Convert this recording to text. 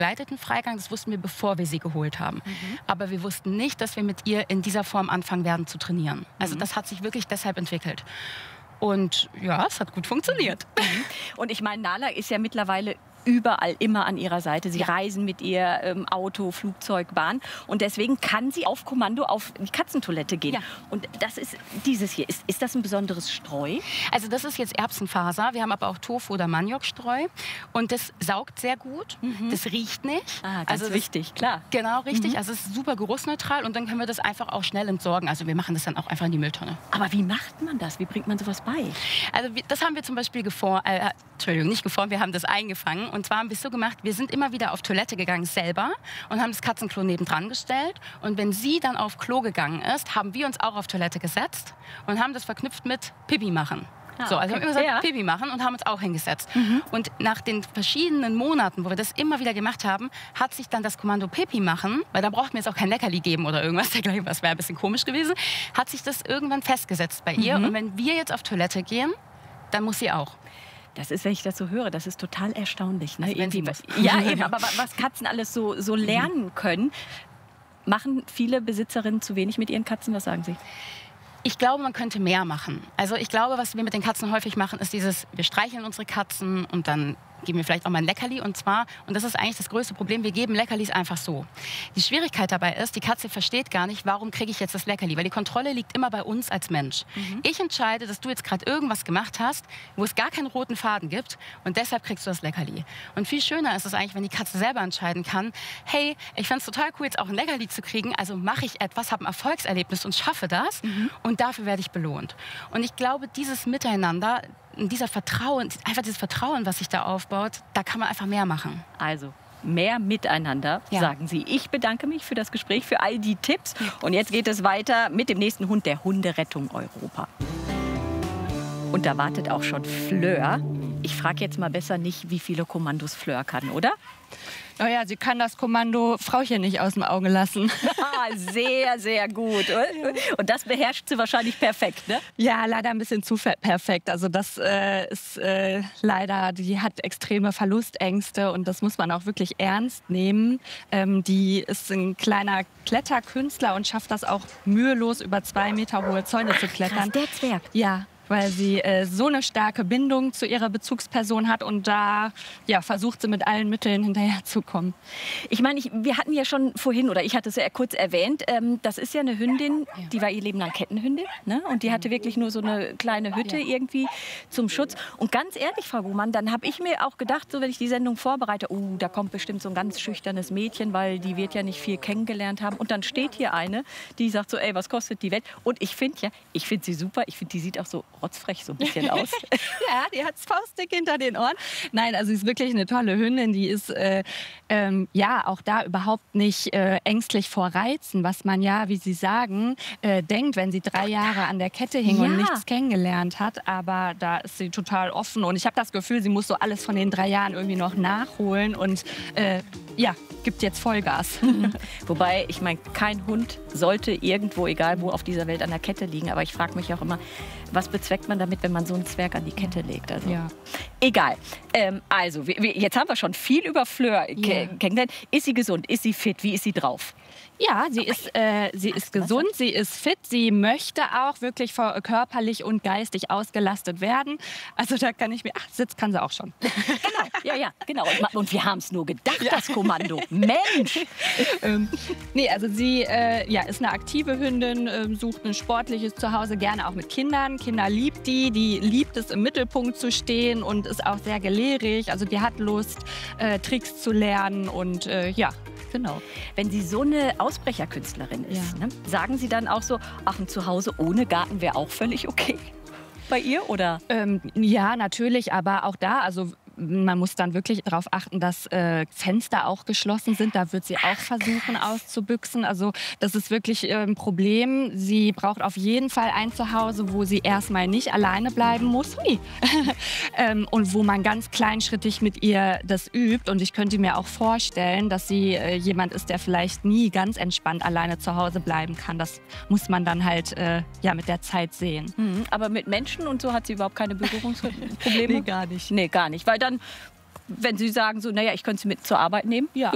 geleiteten Freigang, das wussten wir, bevor wir sie geholt haben. Aber wir wussten nicht, dass wir mit ihr in dieser Form anfangen werden zu trainieren. Also das hat sich wirklich deshalb entwickelt. Und ja, es hat gut funktioniert. Und ich meine, Nala ist ja mittlerweile überall immer an ihrer Seite. Sie reisen mit ihr Auto, Flugzeug, Bahn. Und deswegen kann sie auf Kommando auf die Katzentoilette gehen. Ja. Und das ist dieses hier. Ist das ein besonderes Streu? Also das ist jetzt Erbsenfaser. Wir haben aber auch Tofu- oder Maniokstreu. Und das saugt sehr gut. Das riecht nicht. Ah, ganz also wichtig, klar. Genau, richtig. Also es ist super geruchsneutral. Und dann können wir das einfach auch schnell entsorgen. Also wir machen das dann auch einfach in die Mülltonne. Aber wie macht man das? Wie bringt man sowas bei? Also das haben wir zum Beispiel Entschuldigung, nicht geformt, wir haben das eingefangen. Und zwar haben wir es so gemacht, wir sind immer wieder auf Toilette gegangen selber und haben das Katzenklo nebendran gestellt. Und wenn sie dann auf Klo gegangen ist, haben wir uns auch auf Toilette gesetzt und haben das verknüpft mit Pipi machen. So, also haben wir immer gesagt, Pipi machen und haben uns auch hingesetzt. Und nach den verschiedenen Monaten, wo wir das immer wieder gemacht haben, hat sich dann das Kommando Pipi machen, weil da braucht mir jetzt auch kein Leckerli geben oder irgendwas dergleichen, was wäre ein bisschen komisch gewesen, hat sich das irgendwann festgesetzt bei ihr. Und wenn wir jetzt auf Toilette gehen, dann muss sie auch. Das ist, wenn ich das so höre, das ist total erstaunlich. Ne? Also ja, eben, aber was Katzen alles so lernen können, machen viele Besitzerinnen zu wenig mit ihren Katzen? Was sagen Sie? Ich glaube, man könnte mehr machen. Also ich glaube, was wir mit den Katzen häufig machen, ist dieses, wir streicheln unsere Katzen und dann geben wir vielleicht auch mal ein Leckerli. Und zwar, und das ist eigentlich das größte Problem, wir geben Leckerlis einfach so. Die Schwierigkeit dabei ist, die Katze versteht gar nicht, warum kriege ich jetzt das Leckerli? Weil die Kontrolle liegt immer bei uns als Mensch. Ich entscheide, dass du jetzt gerade irgendwas gemacht hast, wo es gar keinen roten Faden gibt und deshalb kriegst du das Leckerli. Und viel schöner ist es eigentlich, wenn die Katze selber entscheiden kann, hey, ich fände es total cool, jetzt auch ein Leckerli zu kriegen, also mache ich etwas, habe ein Erfolgserlebnis und schaffe das und dafür werde ich belohnt. Und ich glaube, dieses Miteinander, dieser Vertrauen, einfach dieses Vertrauen, was sich da aufbaut, da kann man einfach mehr machen. Also mehr miteinander, sagen Sie. Ich bedanke mich für das Gespräch, für all die Tipps. Und jetzt geht es weiter mit dem nächsten Hund, der Hunderettung Europa. Und da wartet auch schon Fleur. Ich frage jetzt mal besser nicht, wie viele Kommandos Fleur kann, oder? Naja, sie kann das Kommando Frauchen nicht aus dem Auge lassen. Sehr, sehr gut. Und das beherrscht sie wahrscheinlich perfekt, ne? Ja, leider ein bisschen zu perfekt. Also das ist leider, die hat extreme Verlustängste und das muss man auch wirklich ernst nehmen. Die ist ein kleiner Kletterkünstler und schafft das auch mühelos, über 2 Meter hohe Zäune zu klettern. Krass, der Zwerg. Ja, weil sie so eine starke Bindung zu ihrer Bezugsperson hat und da versucht sie mit allen Mitteln hinterherzukommen. Ich meine, wir hatten ja schon vorhin, oder ich hatte es ja kurz erwähnt, das ist ja eine Hündin, die war ihr Leben lang Kettenhündin, ne? Und die hatte wirklich nur so eine kleine Hütte irgendwie zum Schutz. Und ganz ehrlich, Frau Buhmann, dann habe ich mir auch gedacht, so wenn ich die Sendung vorbereite, da kommt bestimmt so ein ganz schüchternes Mädchen, weil die wird ja nicht viel kennengelernt haben. Und dann steht hier eine, die sagt so, ey, was kostet die Welt? Und ich finde sie super, ich finde, die sieht auch so rotzfrech so ein bisschen aus. Ja, die hat das faustdick hinter den Ohren. Nein, also sie ist wirklich eine tolle Hündin. Die ist auch da überhaupt nicht ängstlich vor Reizen, was man ja, wie Sie sagen, denkt, wenn sie 3 Jahre an der Kette hing und nichts kennengelernt hat. Aber da ist sie total offen und ich habe das Gefühl, sie muss so alles von den 3 Jahren irgendwie noch nachholen und gibt jetzt Vollgas. Wobei, ich meine, kein Hund sollte irgendwo, egal wo auf dieser Welt, an der Kette liegen. Aber ich frage mich auch immer, was bezweckt man damit, wenn man so einen Zwerg an die Kette legt? Also, egal. Also, jetzt haben wir schon viel über Fleur kennengelernt. Ist sie gesund? Ist sie fit? Wie ist sie drauf? Ja, sie ist gesund, sie ist fit, sie möchte auch wirklich körperlich und geistig ausgelastet werden. Also da kann ich mir, Sitz kann sie auch schon. Genau. Und wir haben es nur gedacht, das Kommando. Mensch! Also sie ist eine aktive Hündin, sucht ein sportliches Zuhause, gerne auch mit Kindern. Kinder liebt die liebt es, im Mittelpunkt zu stehen und ist auch sehr gelehrig. Also die hat Lust, Tricks zu lernen und genau. Wenn sie so eine Ausbrecherkünstlerin ist, ne, sagen Sie dann auch so, ein Zuhause ohne Garten wäre auch völlig okay bei ihr, oder? Ja, natürlich, aber auch da, also man muss dann wirklich darauf achten, dass Fenster auch geschlossen sind. Da wird sie auch versuchen auszubüchsen. Also das ist wirklich ein Problem. Sie braucht auf jeden Fall ein Zuhause, wo sie erstmal nicht alleine bleiben muss. Und wo man ganz kleinschrittig mit ihr das übt. Und ich könnte mir auch vorstellen, dass sie jemand ist, der vielleicht nie ganz entspannt alleine zu Hause bleiben kann. Das muss man dann halt mit der Zeit sehen. Aber mit Menschen und so hat sie überhaupt keine Berührungsprobleme? Nee, gar nicht. Nee, gar nicht. Weil dann, wenn Sie sagen, so, naja, ich könnte sie mit zur Arbeit nehmen,